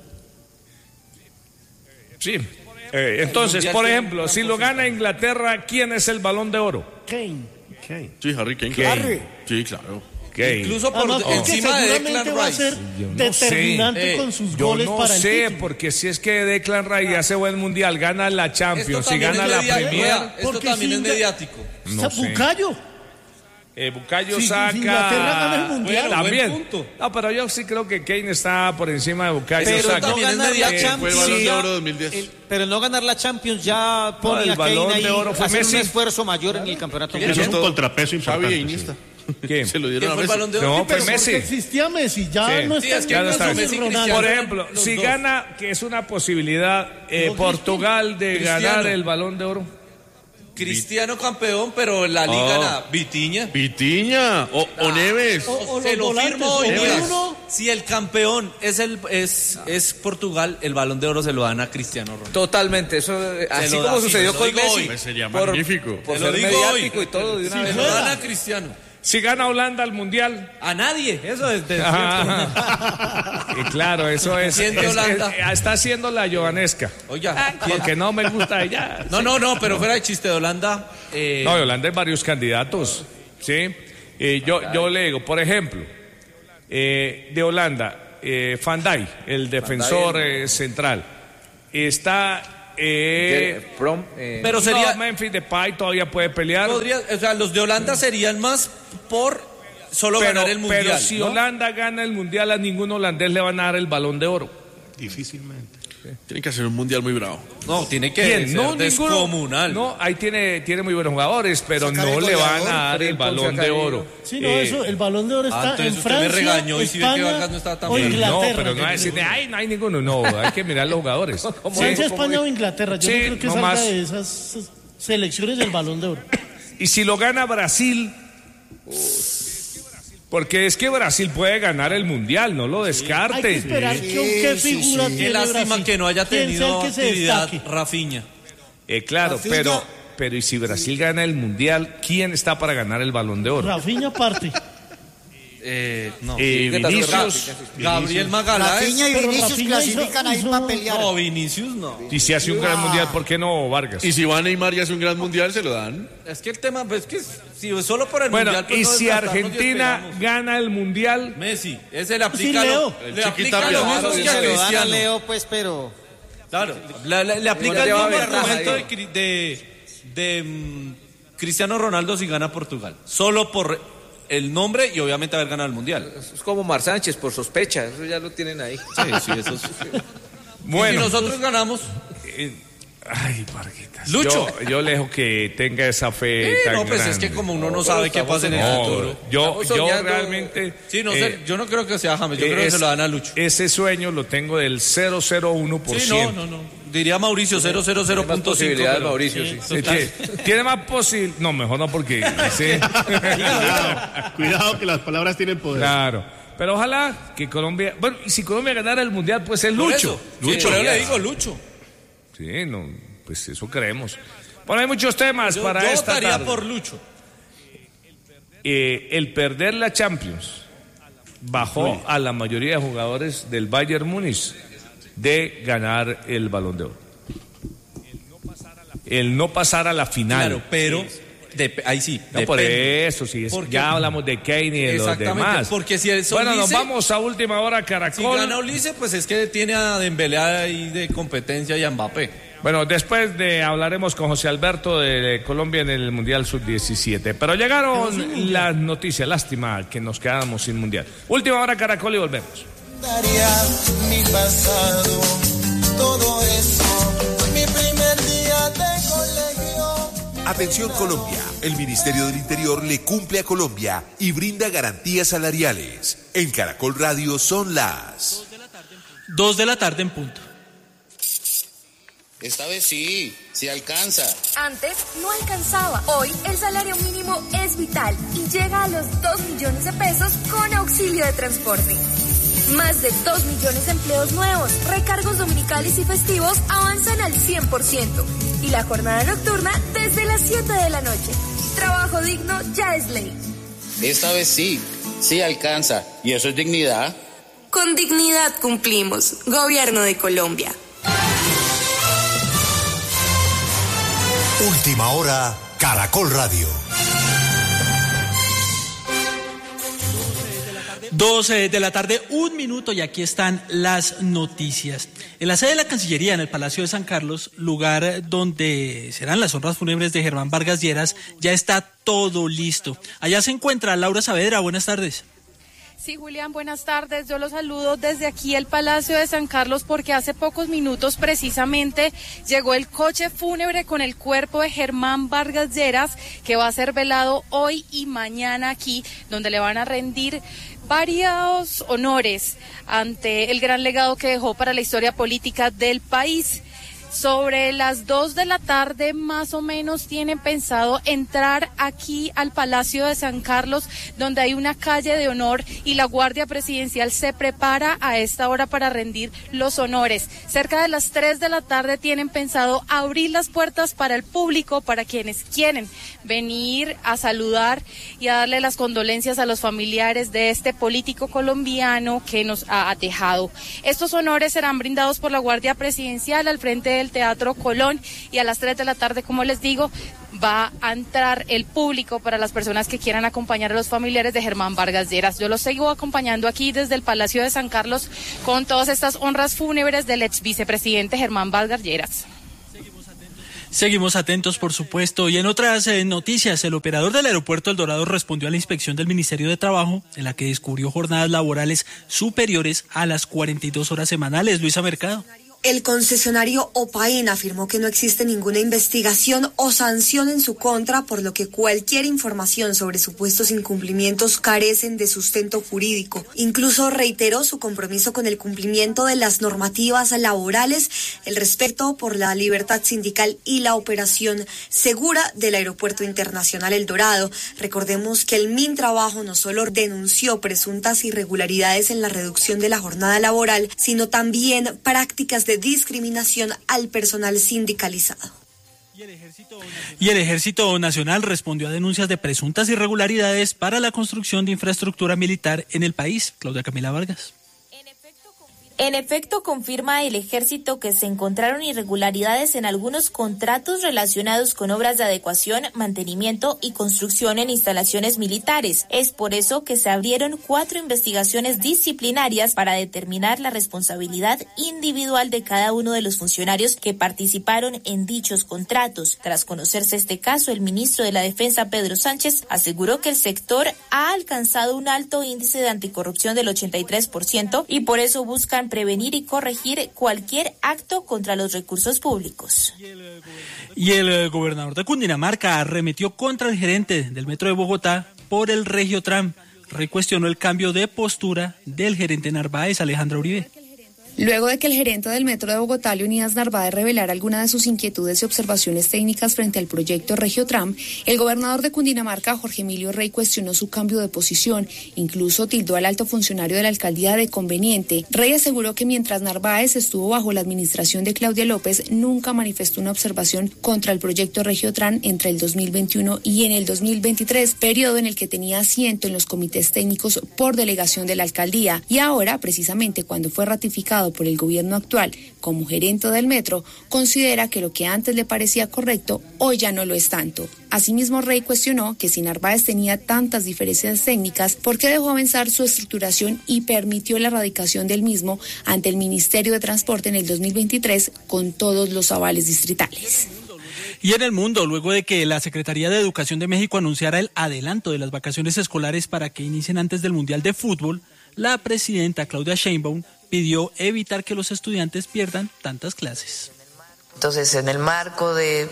Sí. Entonces, por ejemplo, si lo gana Inglaterra, ¿quién es el Balón de Oro? Kane. Sí, Harry Kane. Sí, claro. Kane. Incluso por encima de Declan va a ser Rice. determinante con sus goles para el título. Porque si es que Declan Rice hace buen Mundial, gana la Champions y gana la Premier. Esto también es mediático. Bucayo. Bucayo si saca. Inglaterra gana el Mundial. También. No, pero yo sí creo que Kane está por encima de Bucayo. Pero saca. no ganar la Champions. Fue el Balón de Oro 2010. Pero no ganar la Champions ya pone el a Kane Balón ahí de Oro fue a hacer Messi. un esfuerzo mayor en el campeonato Eso mundial. es un contrapeso Xavi e importante. Iniesta. ¿Quién? Se lo dieron a fue el Messi. Balón de Oro? No, fue Porque Messi. existía Messi, ya Sí. no Sí, está es que ya no no es está. Messi, Ronaldo. Cristiano. Por ejemplo, Los si dos. gana, que es una posibilidad, Portugal de Cristiano. ganar el Balón de Oro. Cristiano campeón, pero la Liga nada. Vitiña. Vitinha o Neves. O Se los lo volantes, firmo hoy o día. uno. Si el campeón es Portugal, el Balón de Oro se lo dan a Cristiano Ronaldo. Totalmente, eso así lo como da, sucedió sí, con se lo digo Messi. hoy. Sería Por magnífico. Por Se lo ser digo mediático hoy. y todo de una Se vez. lo dan a Cristiano. Si gana Holanda al Mundial. A nadie, eso es de Y claro, eso es. Está haciendo la Jovanesca. Oiga, porque no me gusta ella. No, pero fuera de chiste de Holanda. No, de Holanda hay varios candidatos. ¿Sí? Yo le digo, por ejemplo, de Holanda, Van Dijk, el defensor central. Está. Pero sería. Memphis Depay todavía puede pelear. O sea, los de Holanda serían más por solo ganar el Mundial. Pero si Holanda gana el Mundial, a ningún holandés le van a dar el Balón de Oro. Difícilmente. Tiene que hacer un Mundial muy bravo. No, tiene que ser descomunal. No, ahí tiene muy buenos jugadores, pero no le van a dar el Balón de Oro. Sí, no, eso, el Balón de Oro está en Francia, me regañó, España, y si ve que Vargas no estaba tan bien. No, pero no va a decir, ay, no hay ninguno. No, hay que mirar los jugadores. Francia, España o Inglaterra. Yo Sí, no creo que no salga más. de esas selecciones del Balón de Oro. Y si lo gana Brasil, porque es que Brasil puede ganar el Mundial, no lo descarten. Hay que esperar qué figura tiene Qué lástima Brasil. que no haya ¿Quién sea tenido el que se actividad destaque? Rafinha. Claro, Rafinha. pero y si Brasil gana el Mundial, ¿quién está para ganar el Balón de Oro? Rafinha parte. No. Vinicius. Gabriel Magaláes. Rafinha y Pero Vinicius Rafinha clasifican ahí para pelear. No, Vinicius no. Y si hace un gran Mundial, ¿por qué no Vargas? Y si va Neymar y hace un gran Mundial, se lo dan. Es que el tema, pues que si solo por el Bueno, Mundial. pues y no si desgastarnos y Argentina esperamos. gana el Mundial, Messi, ese le aplica, Sí, Leo. le aplica lo mismo que a Cristiano. Leo, pues, pero... Claro, le aplica No el lleva mismo ventaja, argumento de Cristiano Ronaldo si gana Portugal. Solo por el nombre y obviamente haber ganado el Mundial. Es como Mar Sánchez, por sospecha, eso ya lo tienen ahí. Sí, eso es. bueno. Y si nosotros ganamos. Ay, Varguitas. Lucho. Yo lejos que tenga esa fe tan No, pues grande. es que como uno no sabe qué pasa en el No, futuro. yo Estamos soñando. realmente... Sí, no sé, yo no creo que sea James, yo creo que se lo dan a Lucho. Ese sueño lo tengo del 001%. Sí, no. Diría Mauricio 000.5. Más posibilidades, pero- Mauricio, sí. Tiene más posible... No, mejor no porque... sí. Cuidado que las palabras tienen poder. Claro. Pero ojalá que Colombia... Bueno, y si Colombia ganara el Mundial, pues es Por Lucho. eso. Sí, por eso le digo Lucho. Sí, no, pues eso creemos. Bueno, hay muchos temas Yo para esta votaría tarde. por Lucho. El perder la Champions bajó a la mayoría de jugadores del Bayern Múnich de ganar el Balón de Oro. El no pasar a la final. Claro, pero ahí sí. No, por eso, sí. Porque- Ya hablamos de Kane y de los Exactamente, demás. porque si el Bueno, nos Ulises- vamos a última hora, Si Caracol. gana Ulises, pues es que tiene a Dembélé ahí de competencia y a Mbappé. Bueno, después hablaremos con José Alberto de Colombia en el Mundial Sub-17. Pero llegaron las noticias. Lástima que nos quedamos sin Mundial. Última hora, Caracol, y volvemos. Mi pasado, todo eso, mi primer día de colegio. Atención Colombia, el Ministerio del Interior le cumple a Colombia y brinda garantías salariales. En Caracol Radio son las 2 de la tarde en punto. Esta vez sí alcanza. Antes no alcanzaba. Hoy el salario mínimo es vital y llega a los 2 millones de pesos con auxilio de transporte. Más de 2 millones de empleos nuevos, recargos dominicales y festivos avanzan al 100%. Y la jornada nocturna desde las 7 de la noche. Trabajo digno ya es ley. Esta vez sí alcanza. Y eso es dignidad. Con dignidad cumplimos. Gobierno de Colombia. Última Hora, Caracol Radio. 12 de la tarde, 1 minuto, y aquí están las noticias. En la sede de la Cancillería, en el Palacio de San Carlos, lugar donde serán las honras fúnebres de Germán Vargas Lleras, ya está todo listo. Allá se encuentra Laura Saavedra. Buenas tardes. Sí, Julián, buenas tardes. Yo los saludo desde aquí el Palacio de San Carlos porque hace pocos minutos precisamente llegó el coche fúnebre con el cuerpo de Germán Vargas Lleras, que va a ser velado hoy y mañana aquí, donde le van a rendir varios honores ante el gran legado que dejó para la historia política del país. Sobre las 2 de la tarde más o menos tienen pensado entrar aquí al Palacio de San Carlos, donde hay una calle de honor y la Guardia Presidencial se prepara a esta hora para rendir los honores. Cerca de las 3 de la tarde tienen pensado abrir las puertas para el público, para quienes quieren venir a saludar y a darle las condolencias a los familiares de este político colombiano que nos ha dejado. Estos honores serán brindados por la Guardia Presidencial al frente del Teatro Colón y a las 3 de la tarde, como les digo, va a entrar el público para las personas que quieran acompañar a los familiares de Germán Vargas Lleras. Yo los sigo acompañando aquí desde el Palacio de San Carlos con todas estas honras fúnebres del ex vicepresidente Germán Vargas Lleras. Seguimos atentos, por supuesto. Y en otras noticias, el operador del aeropuerto El Dorado respondió a la inspección del Ministerio de Trabajo, en la que descubrió jornadas laborales superiores a las 42 horas semanales. Luisa Mercado. El concesionario Opain afirmó que no existe ninguna investigación o sanción en su contra, por lo que cualquier información sobre supuestos incumplimientos carecen de sustento jurídico. Incluso reiteró su compromiso con el cumplimiento de las normativas laborales, el respeto por la libertad sindical y la operación segura del Aeropuerto Internacional El Dorado. Recordemos que el Mintrabajo no solo denunció presuntas irregularidades en la reducción de la jornada laboral, sino también prácticas de discriminación al personal sindicalizado. Y el Ejército Nacional respondió a denuncias de presuntas irregularidades para la construcción de infraestructura militar en el país. Claudia Camila Vargas. En efecto, confirma el Ejército que se encontraron irregularidades en algunos contratos relacionados con obras de adecuación, mantenimiento y construcción en instalaciones militares. Es por eso que se abrieron 4 investigaciones disciplinarias para determinar la responsabilidad individual de cada uno de los funcionarios que participaron en dichos contratos. Tras conocerse este caso, el ministro de la Defensa, Pedro Sánchez, aseguró que el sector ha alcanzado un alto índice de anticorrupción del 83% y por eso buscan prevenir y corregir cualquier acto contra los recursos públicos. Y el gobernador de Cundinamarca arremetió contra el gerente del Metro de Bogotá por el Regiotram. Recuestionó el cambio de postura del gerente Narváez, Alejandra Uribe. Luego de que el gerente del Metro de Bogotá, Leonidas Narváez, revelara algunas de sus inquietudes y observaciones técnicas frente al proyecto Regiotram, el gobernador de Cundinamarca, Jorge Emilio Rey, cuestionó su cambio de posición. Incluso tildó al alto funcionario de la alcaldía de conveniente. Rey aseguró que mientras Narváez estuvo bajo la administración de Claudia López, nunca manifestó una observación contra el proyecto Regiotram entre el 2021 y en el 2023, periodo en el que tenía asiento en los comités técnicos por delegación de la alcaldía. Y ahora, precisamente cuando fue ratificado por el gobierno actual como gerente del metro, considera que lo que antes le parecía correcto, hoy ya no lo es tanto. Asimismo, Rey cuestionó que si Narváez tenía tantas diferencias técnicas, ¿por qué dejó avanzar su estructuración y permitió la radicación del mismo ante el Ministerio de Transporte en el 2023 con todos los avales distritales? Y en el mundo, luego de que la Secretaría de Educación de México anunciara el adelanto de las vacaciones escolares para que inicien antes del Mundial de Fútbol, la presidenta Claudia Sheinbaum pidió evitar que los estudiantes pierdan tantas clases. Entonces, en el marco de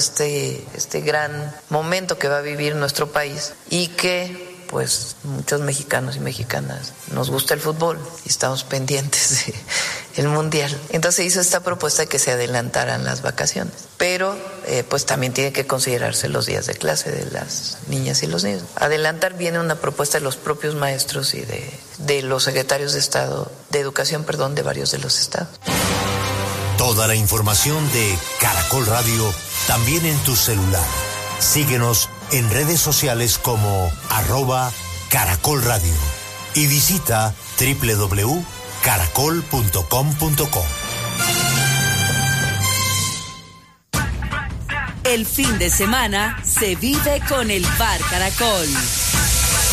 este gran momento que va a vivir nuestro país y que muchos mexicanos y mexicanas nos gusta el fútbol y estamos pendientes del Mundial. Entonces hizo esta propuesta de que se adelantaran las vacaciones, pero también tiene que considerarse los días de clase de las niñas y los niños. Adelantar viene una propuesta de los propios maestros y de los secretarios de Estado, de Educación, de varios de los estados. Toda la información de Caracol Radio también en tu celular. Síguenos en redes sociales como @Caracol Radio y visita www.caracol.com.co. El fin de semana se vive con el Bar Caracol.